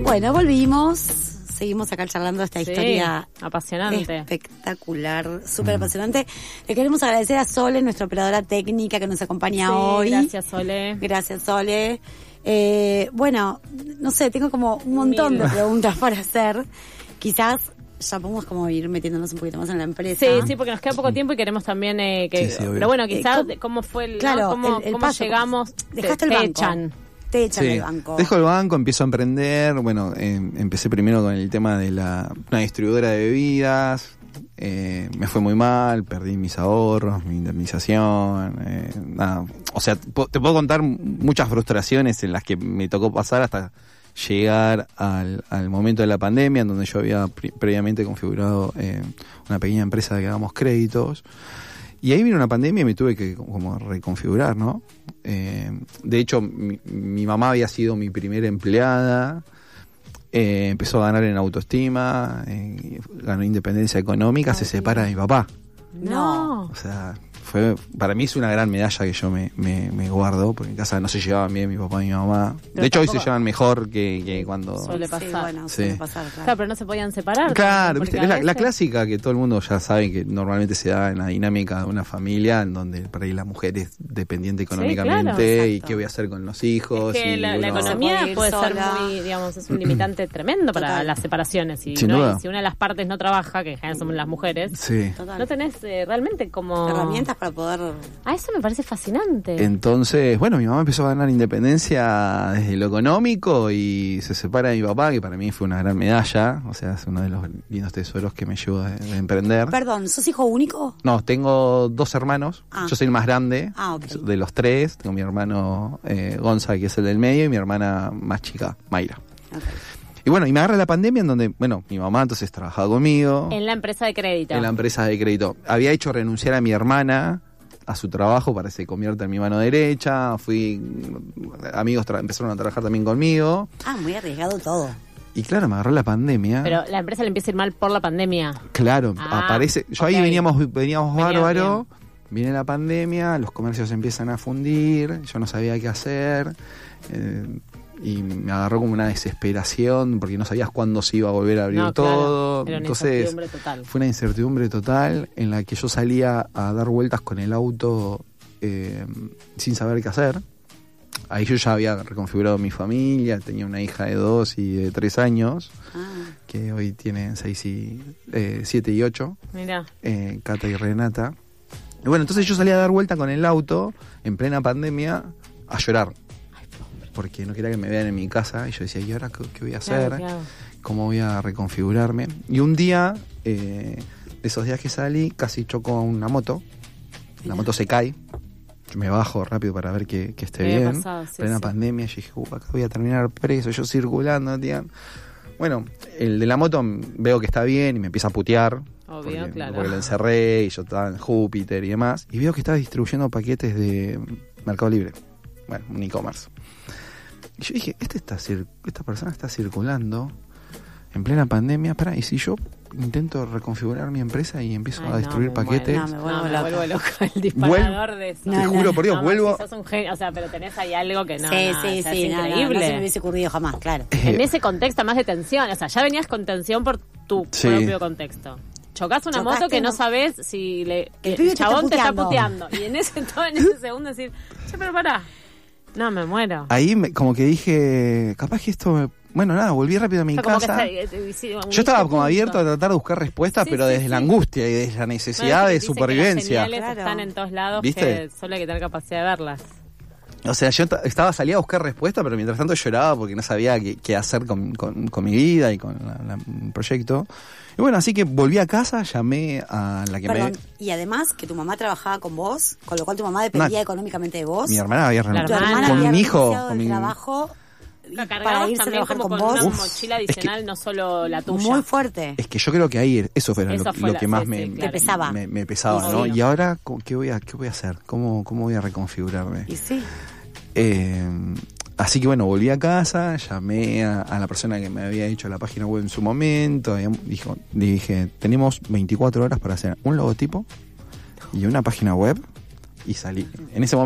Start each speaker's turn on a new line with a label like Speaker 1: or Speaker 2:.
Speaker 1: Bueno, volvimos. Seguimos acá charlando esta historia
Speaker 2: apasionante,
Speaker 1: espectacular, súper apasionante. Le queremos agradecer a Sole, nuestra operadora técnica que nos acompaña hoy.
Speaker 2: Gracias, Sole.
Speaker 1: Gracias, Sole. Bueno, no sé, tengo como un montón de preguntas para hacer. Quizás ya podemos como ir metiéndonos un poquito más en la empresa.
Speaker 2: Sí, porque nos queda poco tiempo y queremos también que... pero bueno, quizás cómo fue el...
Speaker 1: Claro,
Speaker 2: ¿no? ¿Cómo llegamos?
Speaker 1: Dejaste el banco. Te echan del banco.
Speaker 3: Dejo el banco, empiezo a emprender. Bueno, empecé primero con el tema de una distribuidora de bebidas. Me fue muy mal, perdí mis ahorros, mi indemnización. Nada. O sea, te puedo contar muchas frustraciones en las que me tocó pasar hasta llegar al momento de la pandemia, en donde yo había previamente configurado una pequeña empresa que hagamos créditos. Y ahí vino una pandemia y me tuve que como reconfigurar, ¿no? De hecho, mi mamá había sido mi primera empleada, empezó a ganar en autoestima, ganó independencia económica, se separa de mi papá.
Speaker 1: No.
Speaker 3: O sea, para mí es una gran medalla que yo me guardo, porque en casa no se llevaban bien mi papá y mi mamá.
Speaker 2: Pero
Speaker 3: de hecho, hoy se llevan mejor que cuando...
Speaker 2: Suele pasar.
Speaker 1: Sí, bueno, suele pasar,
Speaker 2: claro, pero no se podían separar.
Speaker 3: Claro, ¿viste? Es la clásica que todo el mundo ya sabe que normalmente se da en la dinámica de una familia, en donde por ahí la mujer es dependiente económicamente y qué voy a hacer con los hijos.
Speaker 2: Es que la economía puede ser muy, digamos, es un limitante tremendo para las separaciones. Si una de las partes no trabaja, que en general somos las mujeres, no tenés realmente como...
Speaker 1: herramientas para poder...
Speaker 2: eso me parece fascinante.
Speaker 3: Entonces, bueno, mi mamá empezó a ganar independencia desde lo económico y se separa de mi papá, que para mí fue una gran medalla. O sea, es uno de los lindos tesoros que me llevó de emprender.
Speaker 1: Perdón, ¿sos hijo único?
Speaker 3: No, tengo 2 hermanos. Yo soy el más grande de los 3. Tengo mi hermano Gonza, que es el del medio, y mi hermana más chica, Mayra. Y bueno, y me agarra la pandemia en donde, bueno, mi mamá entonces trabajaba conmigo.
Speaker 2: En la empresa de crédito.
Speaker 3: En la empresa de crédito. Había hecho renunciar a mi hermana a su trabajo para que se convierta en mi mano derecha. Amigos empezaron a trabajar también conmigo.
Speaker 1: Muy arriesgado todo.
Speaker 3: Y claro, me agarró la pandemia.
Speaker 2: Pero la empresa le empieza a ir mal por la pandemia.
Speaker 3: Claro, aparece... ahí veníamos bárbaro. Viene la pandemia, los comercios empiezan a fundir, yo no sabía qué hacer. Y me agarró como una desesperación porque no sabías cuándo se iba a volver a abrir todo.
Speaker 2: Era una
Speaker 3: Entonces
Speaker 2: incertidumbre total.
Speaker 3: Fue una incertidumbre total en la que yo salía a dar vueltas con el auto sin saber qué hacer. Ahí yo ya había reconfigurado mi familia, tenía una hija de 2 y de 3 años, que hoy tienen 7 y 8, Cata y Renata. Y bueno, entonces yo salía a dar vuelta con el auto en plena pandemia a llorar, porque no quería que me vean en mi casa. Y yo decía, ¿y ahora qué voy a hacer? Claro. ¿Cómo voy a reconfigurarme? Y un día, de esos días que salí, casi choco una moto. La moto se cae. Yo me bajo rápido para ver que esté bien. Plena pandemia. Yo dije, acá voy a terminar preso, yo circulando, tío. Bueno, el de la moto veo que está bien y me empieza a putear.
Speaker 2: Obvio,
Speaker 3: porque lo encerré y yo estaba en Júpiter y demás. Y veo que estaba distribuyendo paquetes de Mercado Libre. Bueno, un e-commerce. Y yo dije, esta persona está circulando en plena pandemia. Y si yo intento reconfigurar mi empresa y empiezo a distribuir paquetes.
Speaker 2: Me vuelvo loco. El disparador de eso.
Speaker 3: Te juro por Dios, vuelvo.
Speaker 2: Sos un genio, o sea, pero tenés ahí algo que no.
Speaker 1: Sí,
Speaker 2: es increíble.
Speaker 1: No se me hubiese ocurrido jamás, claro.
Speaker 2: En ese contexto más de tensión, o sea, ya venías con tensión por tu propio contexto. Chocás una moto que no sabés si el chabón te está puteando. Y en ese segundo decir, che, pero pará. No, me muero.
Speaker 3: Ahí como que dije, capaz que esto... Bueno, nada, volví rápido a mi casa. Yo estaba como abierto a tratar de buscar respuestas, pero desde la angustia y desde la necesidad de supervivencia.
Speaker 2: Las señales están en todos lados, que solo hay que tener capacidad de verlas.
Speaker 3: O sea, yo salía a buscar respuestas, pero mientras tanto lloraba porque no sabía qué hacer con mi vida y con el proyecto. Y bueno, así que volví a casa, llamé a la que
Speaker 1: y además que tu mamá trabajaba con vos, con lo cual tu mamá dependía económicamente de vos.
Speaker 3: Mi hermana había
Speaker 1: renunciado
Speaker 3: con mi hijo.
Speaker 1: Con mi trabajo
Speaker 2: para irse a trabajar con vos. Una mochila adicional, no solo la tuya.
Speaker 1: Muy fuerte.
Speaker 3: Es que yo creo que ahí eso fue lo que más me
Speaker 1: pesaba.
Speaker 3: Me pesaba, ¿no? Y ahora, ¿qué voy a hacer? ¿Cómo voy a reconfigurarme?
Speaker 1: Y sí.
Speaker 3: Así que bueno, volví a casa, llamé a la persona que me había hecho la página web en su momento. Dije, tenemos 24 horas para hacer un logotipo y una página web. Y salí. En ese momento